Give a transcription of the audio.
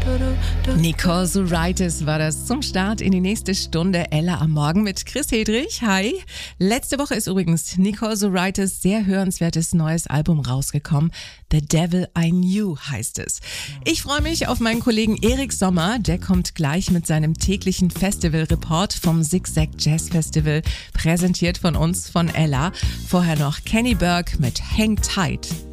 Nicole Zuraitis war das zum Start in die nächste Stunde Ella am Morgen mit Chris Hedrich. Hi. Letzte Woche ist übrigens Nicole Zuraitis sehr hörenswertes neues Album rausgekommen. The Devil I Knew heißt es. Ich freue mich auf meinen Kollegen Erik Sommer. Der kommt gleich mit seinem täglichen Festival-Report vom Zigzag Jazz Festival, präsentiert von uns, von Ella. Vorher noch Kenny Burke mit Hang Tight.